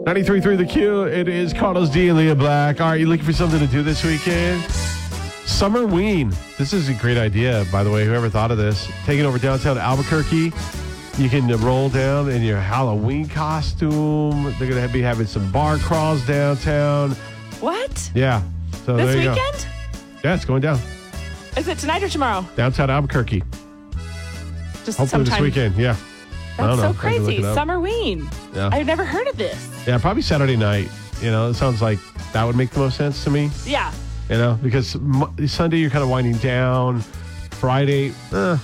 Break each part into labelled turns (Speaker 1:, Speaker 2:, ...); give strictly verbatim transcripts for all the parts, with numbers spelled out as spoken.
Speaker 1: ninety-three point three The Q. It is Carlos D and Leah Black. All right, you looking for something to do this weekend? Summerween. This is a great idea, by the way. Whoever thought of this. Taking over downtown Albuquerque. You can roll down in your Halloween costume. They're going to be having some bar crawls downtown.
Speaker 2: What?
Speaker 1: Yeah. So
Speaker 2: This
Speaker 1: there you
Speaker 2: weekend?
Speaker 1: go. Yeah, it's going down.
Speaker 2: Is it tonight or tomorrow?
Speaker 1: Downtown Albuquerque.
Speaker 2: Just
Speaker 1: Hopefully
Speaker 2: sometime.
Speaker 1: this weekend, yeah. I don't
Speaker 2: That's so
Speaker 1: know. I can look
Speaker 2: crazy.
Speaker 1: it up.
Speaker 2: Summerween.
Speaker 1: Yeah.
Speaker 2: I've never heard of this.
Speaker 1: Yeah, probably Saturday night. You know, it sounds like that would make the most sense to me.
Speaker 2: Yeah.
Speaker 1: You know, because Mo- Sunday you're kind of winding down. Friday, uh,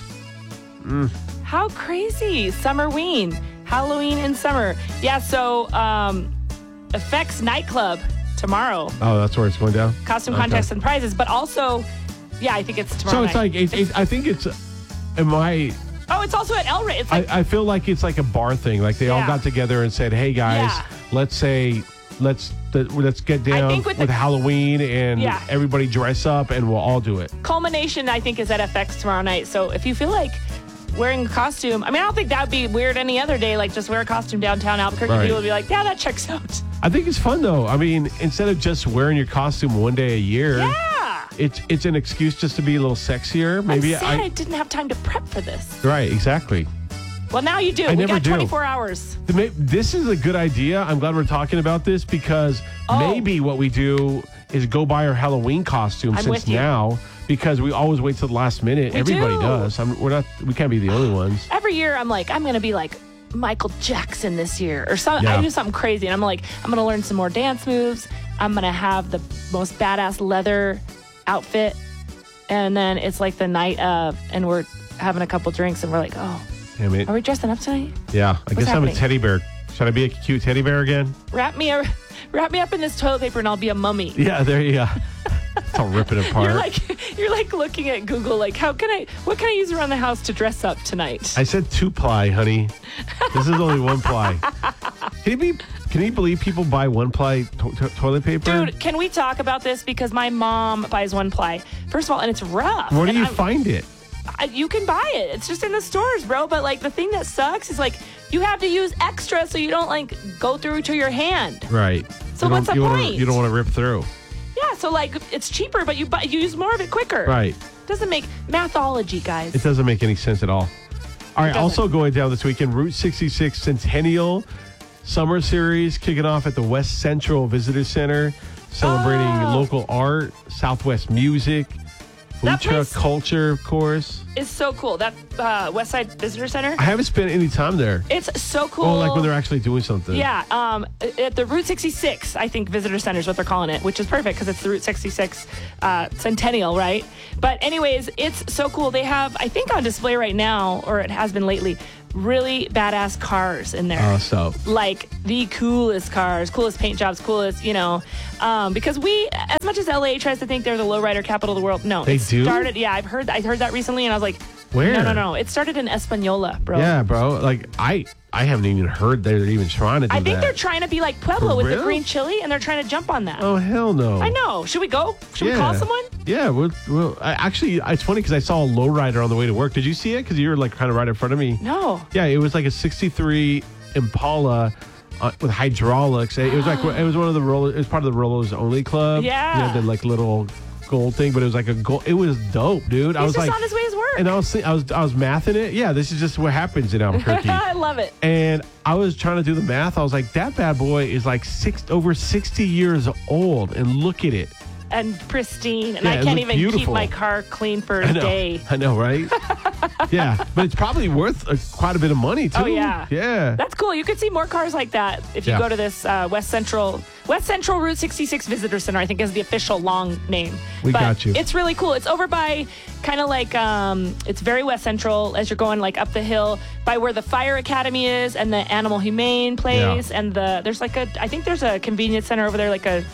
Speaker 1: mm.
Speaker 2: How crazy. Summerween. Halloween in summer. Yeah, so um, Effects Nightclub tomorrow.
Speaker 1: Oh, that's where it's going down?
Speaker 2: Costume
Speaker 1: Okay.
Speaker 2: contests and prizes, but also, yeah, I think it's tomorrow
Speaker 1: So it's
Speaker 2: night.
Speaker 1: like, it, it, I think it's, am I,
Speaker 2: Oh, it's also at El Rey. It's like,
Speaker 1: I, I feel like it's like a bar thing. Like they all
Speaker 2: Yeah.
Speaker 1: got together and said, hey guys,
Speaker 2: Yeah.
Speaker 1: let's say, let's th- let's get down
Speaker 2: think
Speaker 1: with,
Speaker 2: with the-
Speaker 1: Halloween and
Speaker 2: Yeah.
Speaker 1: everybody dress up and we'll all do it.
Speaker 2: culmination, I think, is at F X tomorrow night. So if you feel like wearing a costume, I mean, I don't think that would be weird any other day. Like, just wear a costume downtown Albuquerque.
Speaker 1: Right.
Speaker 2: People would be like, yeah, that checks out.
Speaker 1: I think it's fun though. I mean, instead of just wearing your costume one day a year,
Speaker 2: Yeah.
Speaker 1: it's it's an excuse just to be a little sexier. Maybe
Speaker 2: I'm sad I, didn't have time to prep for this.
Speaker 1: right, exactly.
Speaker 2: Well, now you do.
Speaker 1: I
Speaker 2: we
Speaker 1: never
Speaker 2: got
Speaker 1: do.
Speaker 2: twenty-four hours.
Speaker 1: The ma- This is a good idea. I'm glad we're talking about this because
Speaker 2: Oh.
Speaker 1: maybe what we do is go buy our Halloween costume
Speaker 2: I'm
Speaker 1: since
Speaker 2: with you.
Speaker 1: now because we always wait till the last minute.
Speaker 2: We
Speaker 1: Everybody
Speaker 2: do.
Speaker 1: does. I'm, we're not. We can't be the only ones.
Speaker 2: Every year, I'm like, I'm going to be like Michael Jackson this year. Or some,
Speaker 1: Yeah.
Speaker 2: I do something crazy. And I'm like, I'm going to learn some more dance moves. I'm going to have the most badass leather outfit. And then it's like the night of, and we're having a couple drinks, and we're like, oh,
Speaker 1: Damn it.
Speaker 2: are we dressing up tonight?
Speaker 1: Yeah. I guess I'm
Speaker 2: happening?
Speaker 1: a teddy bear. Should I be a cute teddy bear again?
Speaker 2: Wrap me, a, wrap me up in this toilet paper, and I'll be a mummy.
Speaker 1: Yeah. There you go. It's all ripping apart.
Speaker 2: You're like, you're like looking at Google, like, how can I, what can I use around the house to dress up tonight?
Speaker 1: I said two ply, honey. This is only one ply. Can you be? Can you believe people buy one ply to- to- toilet paper?
Speaker 2: Dude, can we talk about this? Because my mom buys one ply. First of all, and it's rough.
Speaker 1: Where do
Speaker 2: And
Speaker 1: you
Speaker 2: I'm-
Speaker 1: find it?
Speaker 2: I, you can buy it. It's just in the stores, bro. But like the thing that sucks is like you have to use extra so you don't like go through to your hand.
Speaker 1: Right.
Speaker 2: So
Speaker 1: You
Speaker 2: what's
Speaker 1: don't-
Speaker 2: the
Speaker 1: you wanna-
Speaker 2: point?
Speaker 1: You don't want to rip through.
Speaker 2: Yeah, so like it's cheaper, but you buy you use more of it quicker.
Speaker 1: Right.
Speaker 2: Doesn't make mathology, guys.
Speaker 1: It doesn't make any sense at all. All right.
Speaker 2: doesn't.
Speaker 1: Also going down this weekend, Route sixty-six Centennial Summer Series kicking off at the West Central Visitor Center, celebrating
Speaker 2: Oh.
Speaker 1: local art, Southwest music, food
Speaker 2: That
Speaker 1: truck
Speaker 2: place-
Speaker 1: culture, of course.
Speaker 2: It's so cool. That uh, West Side Visitor Center.
Speaker 1: I haven't spent any time there.
Speaker 2: It's so cool.
Speaker 1: Oh, like when they're actually doing something.
Speaker 2: Yeah, um, at the Route sixty-six, I think Visitor Center is what they're calling it, which is perfect because it's the Route sixty-six uh, Centennial, right? But anyways, it's so cool. They have, I think on display right now, or it has been lately, really badass cars in there.
Speaker 1: Oh, so.
Speaker 2: Like the coolest cars, coolest paint jobs, coolest, you know, um, because we, as much as L A tries to think they're the lowrider capital of the world, no.
Speaker 1: They
Speaker 2: it
Speaker 1: do?
Speaker 2: Started, yeah, I've heard, I heard that recently, and I was like,
Speaker 1: Where?
Speaker 2: No, no, no. It started in Española, bro.
Speaker 1: Yeah, bro. Like, I I haven't even heard they're even trying to do
Speaker 2: I think
Speaker 1: that.
Speaker 2: they're trying to be like Pueblo
Speaker 1: For
Speaker 2: with the
Speaker 1: real?
Speaker 2: green chili, and they're trying to jump on that.
Speaker 1: Oh, hell no.
Speaker 2: I know. Should we go? Should
Speaker 1: Yeah.
Speaker 2: we call someone?
Speaker 1: Yeah, we'll, we'll, I, actually, it's funny because I saw a lowrider on the way to work. Did you see it? Because you were like kind of right in front of me.
Speaker 2: No.
Speaker 1: Yeah, it was like a sixty-three Impala uh, with hydraulics. It was like it was one of the roller. It was part of the Rollers Only Club.
Speaker 2: Yeah.
Speaker 1: You know, the like little gold thing, but it was like a gold. It was dope, dude. I
Speaker 2: He's
Speaker 1: was
Speaker 2: just
Speaker 1: like,
Speaker 2: on his way to work.
Speaker 1: and I was thi- I was I was mathing it. Yeah, this is just what happens in Albuquerque.
Speaker 2: I love it.
Speaker 1: And I was trying to do the math. I was like, that bad boy is like six over sixty years old, and look at it.
Speaker 2: And pristine. And
Speaker 1: Yeah,
Speaker 2: I
Speaker 1: it
Speaker 2: can't
Speaker 1: looked
Speaker 2: even keep
Speaker 1: beautiful.
Speaker 2: my car clean for
Speaker 1: I
Speaker 2: a
Speaker 1: know.
Speaker 2: day.
Speaker 1: I know, right? Yeah, but it's probably worth uh, quite a bit of money too.
Speaker 2: Oh, yeah.
Speaker 1: Yeah.
Speaker 2: That's cool. You could see more cars like that if you
Speaker 1: Yeah.
Speaker 2: go to this uh, West Central West Central Route sixty-six Visitor Center, I think is the official long name.
Speaker 1: We
Speaker 2: but
Speaker 1: got you.
Speaker 2: It's really cool. It's over by kind of like, um, it's very West Central as you're going like up the hill by where the Fire Academy is and the Animal Humane place.
Speaker 1: Yeah.
Speaker 2: And the there's like a, I think there's a convenience center over there, like a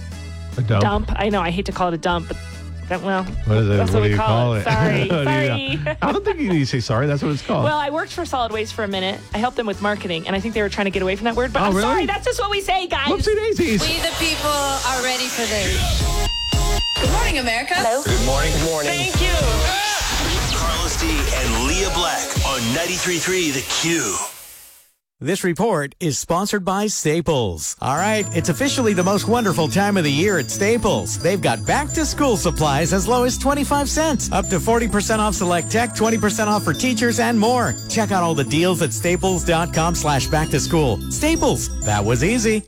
Speaker 1: A dump.
Speaker 2: dump. I know, I hate to call it a dump, but that, well,
Speaker 1: What is it?
Speaker 2: that's
Speaker 1: what
Speaker 2: what,
Speaker 1: do
Speaker 2: we
Speaker 1: you
Speaker 2: call,
Speaker 1: call
Speaker 2: it.
Speaker 1: it?
Speaker 2: Sorry.
Speaker 1: What do
Speaker 2: Sorry.
Speaker 1: you- I don't think you need to say sorry. That's what it's called.
Speaker 2: Well, I worked for Solid Waste for a minute. I helped them with marketing, and I think they were trying to get away from that word. But
Speaker 1: Oh,
Speaker 2: I'm
Speaker 1: really?
Speaker 2: sorry, that's just what we say, guys.
Speaker 1: Whoopsie daisies.
Speaker 3: We the people are ready for this. Good morning, America.
Speaker 2: Hello.
Speaker 4: Good morning. Good morning.
Speaker 2: Thank you.
Speaker 5: Carlos D and Leah Black on ninety-three point three The Q.
Speaker 4: This report is sponsored by Staples. All right, it's officially the most wonderful time of the year at Staples. They've got back-to-school supplies as low as twenty-five cents, up to forty percent off select tech, twenty percent off for teachers, and more. Check out all the deals at staples.com slash back to school. Staples, that was easy.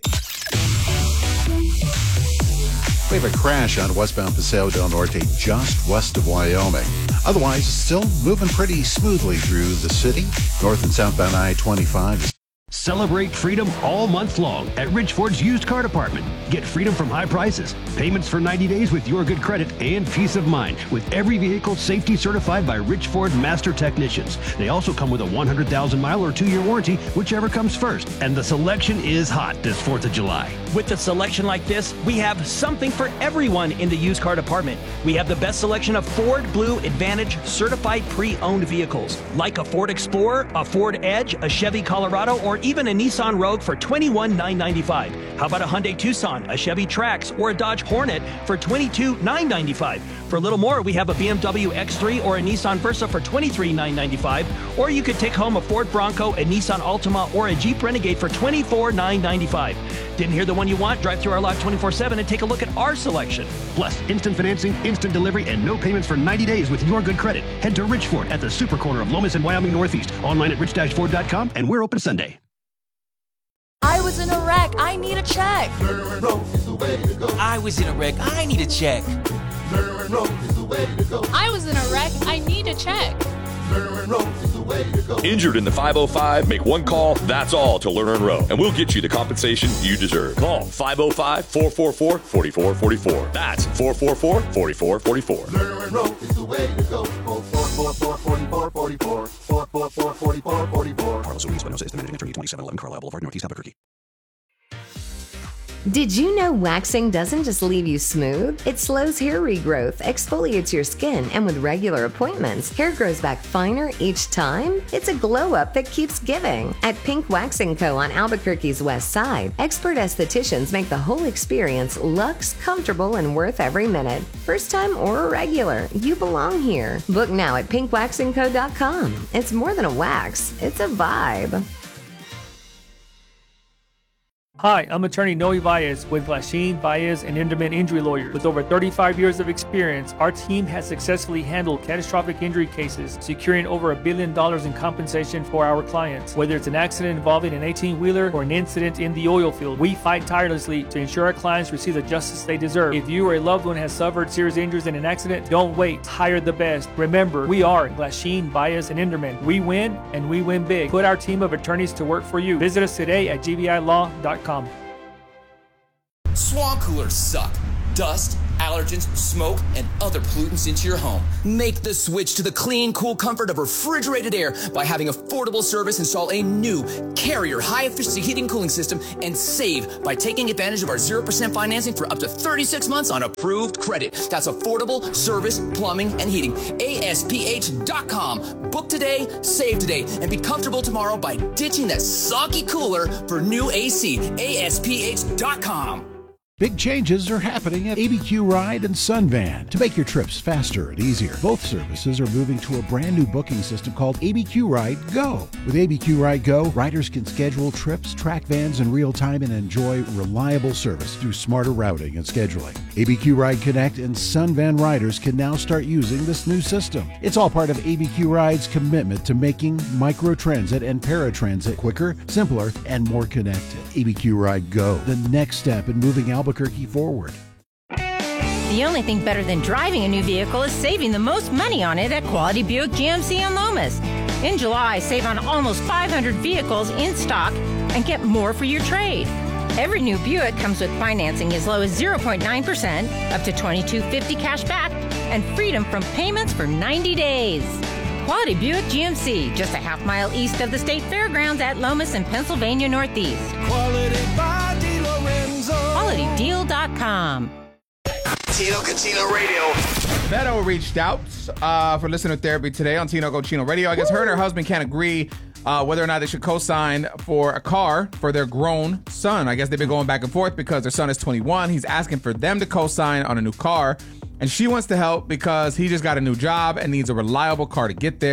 Speaker 5: We have a crash on westbound Paseo del Norte just west of Wyoming. Otherwise, still moving pretty smoothly through the city. North and southbound I twenty-five.
Speaker 6: Celebrate freedom all month long at Richford's used car department. Get freedom from high prices, payments for ninety days with your good credit, and peace of mind with every vehicle safety certified by Richford Master Technicians. They also come with a one hundred thousand mile or two-year warranty, whichever comes first. And the selection is hot this fourth of July.
Speaker 7: With a selection like this, we have something for everyone in the used car department. We have the best selection of Ford Blue Advantage certified pre-owned vehicles, like a Ford Explorer, a Ford Edge, a Chevy Colorado, or even a Nissan Rogue for twenty-one thousand nine hundred ninety-five dollars. How about a Hyundai Tucson, a Chevy Trax, or a Dodge Hornet for twenty-two thousand nine hundred ninety-five dollars? For a little more, we have a B M W X three or a Nissan Versa for twenty-three thousand nine hundred ninety-five dollars. Or you could take home a Ford Bronco, a Nissan Altima, or a Jeep Renegade for twenty-four thousand nine hundred ninety-five dollars. Didn't hear the one you want? Drive through our lot twenty-four seven and take a look at our selection.
Speaker 6: Plus, instant financing, instant delivery, and no payments for ninety days with your good credit. Head to Richford at the super corner of Lomas and Wyoming Northeast. Online at rich dash ford dot com, and we're open Sunday.
Speaker 8: I was in a wreck. I need a check.
Speaker 9: I was in a wreck. I need a check.
Speaker 8: I was in a wreck. I need a check.
Speaker 10: Injured in the five oh five? Make one call, that's all, to Lerner and Rowe, and we'll get you the compensation you deserve. Call five oh five, four four four, four four four four. That's four four four, four four four four.
Speaker 11: Lerner and Rowe is the way to go. four four four, four four four four. four four four, four four four four.
Speaker 12: Carlos Ruiz Espinosa is the managing attorney, twenty-seven eleven Carlisle Boulevard, Northeast Albuquerque.
Speaker 13: Did you know waxing doesn't just leave you smooth? It slows hair regrowth, exfoliates your skin, and with regular appointments, hair grows back finer each time? It's a glow-up that keeps giving. At Pink Waxing Co. on Albuquerque's west side, expert estheticians make the whole experience luxe, comfortable, and worth every minute. First time or a regular, you belong here. Book now at pink waxing co dot com. It's more than a wax, it's a vibe.
Speaker 14: Hi, I'm attorney Noe Baez with Glasheen, Baez, and Inderman Injury Lawyers. With over thirty-five years of experience, our team has successfully handled catastrophic injury cases, securing over a billion dollars in compensation for our clients. Whether it's an accident involving an eighteen-wheeler or an incident in the oil field, we fight tirelessly to ensure our clients receive the justice they deserve. If you or a loved one has suffered serious injuries in an accident, don't wait. Hire the best. Remember, we are Glasheen, Baez, and Inderman. We win, and we win big. Put our team of attorneys to work for you. Visit us today at g v i law dot com.
Speaker 9: Swamp coolers suck. Dust, allergens, smoke, and other pollutants into your home. Make the switch to the clean, cool comfort of refrigerated air by having affordable service install a new Carrier high-efficiency heating and cooling system and save by taking advantage of our zero percent financing for up to thirty-six months on approved credit. That's affordable service, plumbing, and heating. A S P H dot com. Book today, save today, and be comfortable tomorrow by ditching that soggy cooler for new A C. A S P H dot com.
Speaker 15: Big changes are happening at A B Q Ride and Sunvan to make your trips faster and easier. Both services are moving to a brand new booking system called A B Q Ride Go. With A B Q Ride Go, riders can schedule trips, track vans in real time, and enjoy reliable service through smarter routing and scheduling. A B Q Ride Connect and Sunvan riders can now start using this new system. It's all part of A B Q Ride's commitment to making microtransit and paratransit quicker, simpler, and more connected. A B Q Ride Go, the next step in moving Albuquerque Albuquerque forward.
Speaker 16: The only thing better than driving a new vehicle is saving the most money on it at Quality Buick G M C in Lomas. In July, save on almost five hundred vehicles in stock and get more for your trade. Every new Buick comes with financing as low as zero point nine percent, up to twenty-two fifty cash back, and freedom from payments for ninety days. Quality Buick G M C, just a half mile east of the State Fairgrounds at Lomas in Pennsylvania Northeast.
Speaker 11: Quality by DeLorenzo.
Speaker 16: quality deal dot com.
Speaker 17: Tino Cochino Radio.
Speaker 18: Beto reached out uh, for listener therapy today on Tino Cochino Radio. I guess her and her husband can't agree uh, whether or not they should co-sign for a car for their grown son. I guess they've been going back and forth because their son is twenty-one. He's asking for them to co-sign on a new car. And she wants to help because he just got a new job and needs a reliable car to get there.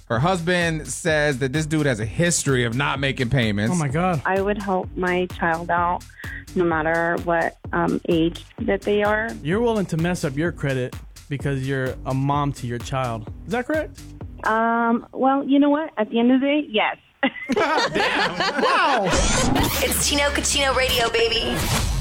Speaker 18: Her husband says that this dude has a history of not making payments.
Speaker 14: Oh my God.
Speaker 19: I would help my child out no matter what um, age that they are.
Speaker 14: You're willing to mess up your credit because you're a mom to your child. Is that correct?
Speaker 19: Um, well, you know what? At the end of the day, yes.
Speaker 8: Wow. It's Tino Cucino Radio, baby.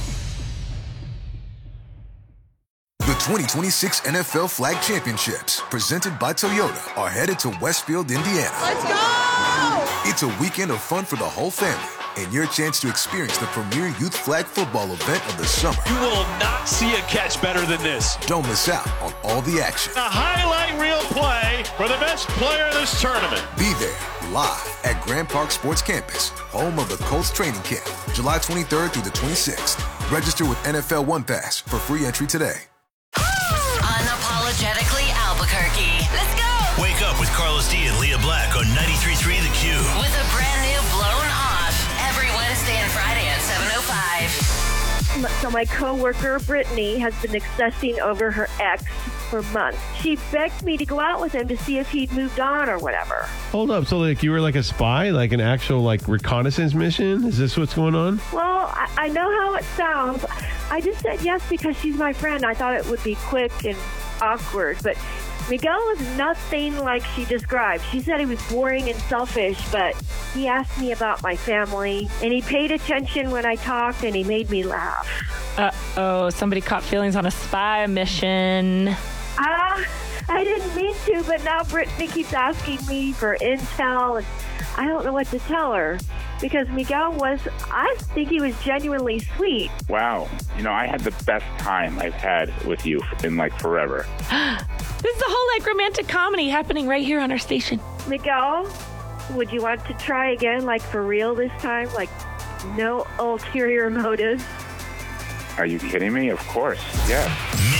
Speaker 20: The twenty twenty-six N F L Flag Championships, presented by Toyota, are headed to Westfield, Indiana.
Speaker 8: Let's go!
Speaker 20: It's a weekend of fun for the whole family and your chance to experience the premier youth flag football event of the summer.
Speaker 21: You will not see a catch better than this.
Speaker 20: Don't miss out on all the action.
Speaker 21: A highlight reel play for the best player in this tournament.
Speaker 20: Be there live at Grand Park Sports Campus, home of the Colts training camp, July twenty-third through the twenty-sixth. Register with N F L One Pass for free entry today.
Speaker 8: Unapologetically Albuquerque. Let's go!
Speaker 22: Wake up with Carlos D and Leah Black on ninety-three point three The Q.
Speaker 8: With a brand new Blown Off every Wednesday and Friday at seven oh five.
Speaker 23: So my coworker Brittany has been obsessing over her ex for months. She begged me to go out with him to see if he'd moved on or whatever.
Speaker 1: Hold up. So, like, you were like a spy, like an actual, like, reconnaissance mission? Is this what's going on?
Speaker 23: Well, I, I know how it sounds. I just said yes because she's my friend. I thought it would be quick and awkward, but Miguel was nothing like she described. She said he was boring and selfish, but he asked me about my family, and he paid attention when I talked, and he made me laugh.
Speaker 2: Uh-oh, somebody caught feelings on a spy mission.
Speaker 23: Ah, I didn't mean to, but now Brittany keeps asking me for intel, and I don't know what to tell her. Because Miguel was, I think he was genuinely sweet.
Speaker 24: Wow. You know, I had the best time I've had with you in like forever.
Speaker 2: This is a whole like romantic comedy happening right here on our station.
Speaker 23: Miguel, would you want to try again, like for real this time? Like no ulterior motives?
Speaker 24: Are you kidding me? Of course. Yeah.